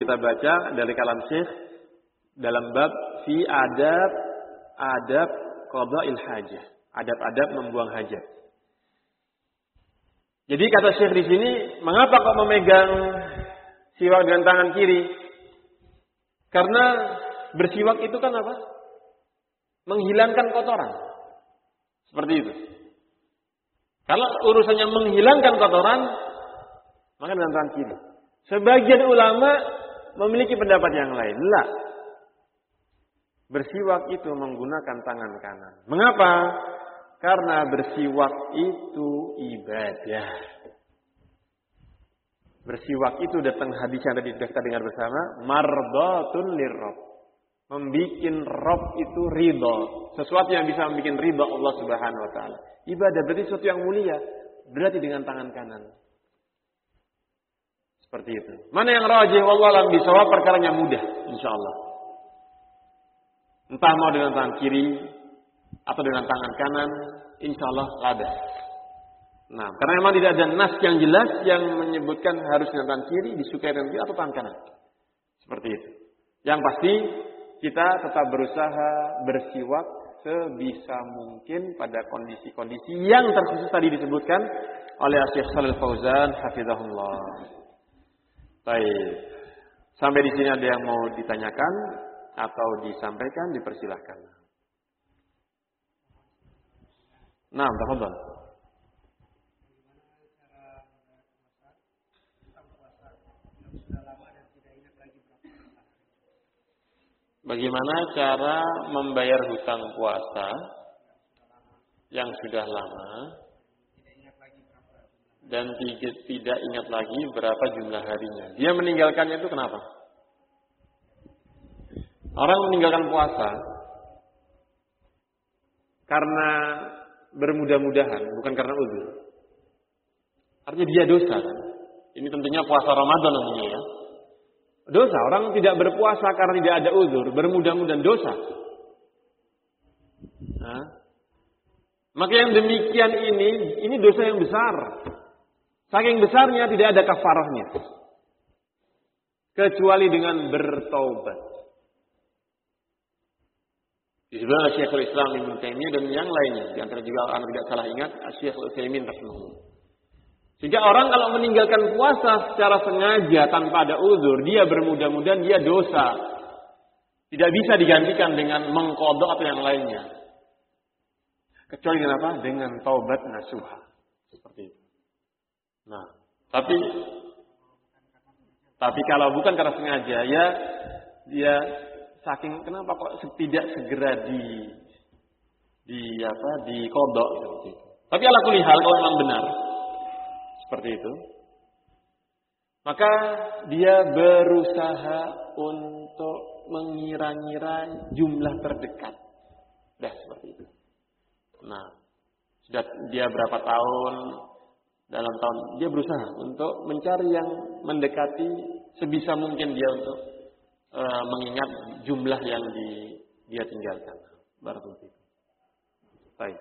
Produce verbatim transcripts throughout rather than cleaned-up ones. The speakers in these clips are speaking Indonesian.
kita baca dari kalam Syekh dalam bab fi adab adab qada'il hajah, adab-adab membuang hajat. Jadi kata Syekh di sini, mengapa kok memegang siwak dengan tangan kiri? Karena bersiwak itu kan apa? Menghilangkan kotoran. Seperti itu. Kalau urusannya menghilangkan kotoran, maka dengan tangan kiri. Sebagian ulama memiliki pendapat yang lain. Lah. Bersiwak itu menggunakan tangan kanan. Mengapa? Karena bersiwak itu ibadah. Bersiwak itu datang hadis yang tadi kita dengar bersama, mardatun lirrabb. Membikin Rabb itu ridha. Sesuatu yang bisa membikin ridha Allah Subhanahu wa taala. Ibadah berarti sesuatu yang mulia, berarti dengan tangan kanan. Seperti itu. Mana yang rajih wallahu alam bisawab, perkaranya mudah insyaallah. Entah mau dengan tangan kiri atau dengan tangan kanan, insyaallah ada. Nah, karena memang tidak ada nas yang jelas yang menyebutkan harus dengan tangan kiri, disukai dengan kiri atau tangan kanan. Seperti itu. Yang pasti kita tetap berusaha bersiwak sebisa mungkin pada kondisi-kondisi yang terkhusus tadi disebutkan oleh Syekh Shalal Fauzan hafizahullah. Baik. Sampai di sini ada yang mau ditanyakan atau disampaikan, dipersilahkan. Nah, tafadhal. Bagaimana cara membayar hutang puasa yang sudah lama dan tidak ingat lagi berapa jumlah harinya? Dia meninggalkannya itu kenapa? Orang meninggalkan puasa karena bermudah-mudahan, bukan karena uzur. Artinya dia dosa kan? Ini tentunya puasa Ramadan namanya ya. Dosa, orang tidak berpuasa karena tidak ada uzur, bermudah-mudahan dosa. Nah, maka yang demikian ini, ini dosa yang besar. Saking besarnya tidak ada kafarahnya. Kecuali dengan bertaubat. Disebutkan Syekhul Islam Ibnu Taimiyah dan yang lainnya. Di antara juga orang tidak salah ingat, Syekhul Utsaimin rahimahullah. Sehingga orang kalau meninggalkan puasa secara sengaja tanpa ada uzur, dia bermudah-mudahan dia dosa. Tidak bisa digantikan dengan mengqadha atau yang lainnya. Kecuali dengan apa? Dengan taubat nasuha. Seperti itu. Nah, tapi tapi kalau bukan karena sengaja, ya dia saking kenapa kok tidak segera di di apa? Di qadha seperti itu. Tapi ala kulli hal kalau memang benar seperti itu, maka dia berusaha untuk mengira-ngira jumlah terdekat. Dah seperti itu. Nah, sudah dia berapa tahun dalam tahun, dia berusaha untuk mencari yang mendekati sebisa mungkin dia untuk uh, mengingat jumlah yang di, dia tinggalkan. Barakallahu fiik. Baik.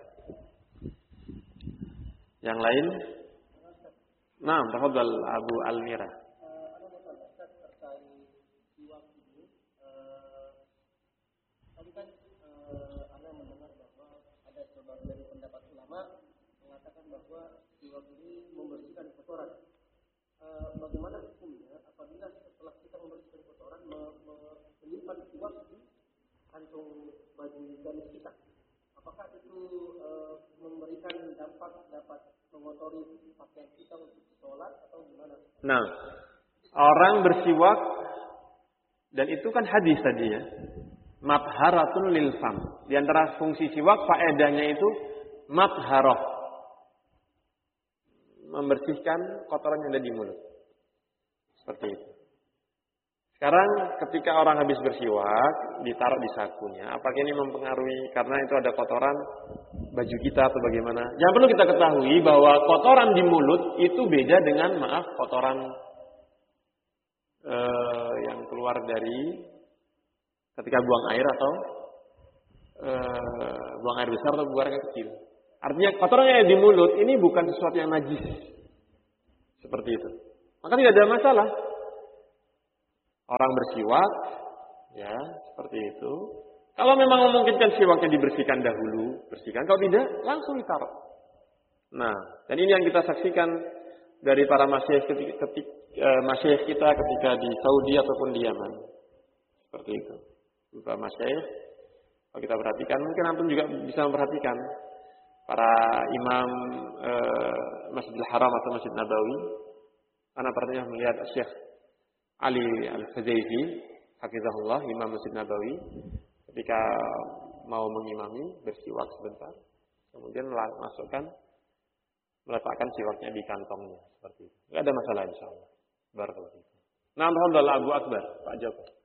Yang lain? Nah, tafadhal Abu Almira. Ada masalah terkait siwak ini. Tadi kan Anda mendengar bahwa ada sebagian pendapat ulama mengatakan bahwa siwak ini membersihkan kotoran. Bagaimana hukumnya apabila setelah kita membersihkan kotoran menyimpan siwak di kantung baju gamis kita? Apakah itu memberikan dampak dapat mengotori pakaian kita untuk sholat atau gimana? Nah, orang bersiwak dan itu kan hadis tadi ya. Matharatun lil fam. Di antara fungsi siwak faedahnya itu matharah. Membersihkan kotoran yang ada di mulut. Seperti itu. Sekarang ketika orang habis bersiwak, ditaruh di sakunya, apakah ini mempengaruhi karena itu ada kotoran baju kita atau bagaimana? Yang perlu kita ketahui bahwa kotoran di mulut itu beda dengan maaf kotoran eh, yang keluar dari ketika buang air atau eh, buang air besar atau buang air kecil. Artinya kotoran yang ada di mulut ini bukan sesuatu yang najis. Seperti itu. Maka tidak ada masalah. orang bersiwak, ya seperti itu. Kalau memang memungkinkan siwaknya dibersihkan dahulu, bersihkan. Kalau tidak, langsung ditaruh. Nah, dan ini yang kita saksikan dari para masyayikh ketika, ketika, eh, masyayikh kita ketika di Saudi ataupun di Yaman. Seperti itu. Beberapa masyayikh, kalau kita perhatikan, mungkin antum juga bisa memperhatikan para imam eh, Masjidil Haram atau Masjid Nabawi. Karena pernah melihat Syekh Ali Al-Fazaifi, hafizahullah, imam Masjid Nabawi, ketika mau mengimami bersiwak sebentar, kemudian masukkan, meletakkan siwaknya di kantongnya seperti itu. Enggak ada masalah insyaallah. Barakallahu fiikum. Nah, alhamdulillah Abu Akbar, Pak Joko.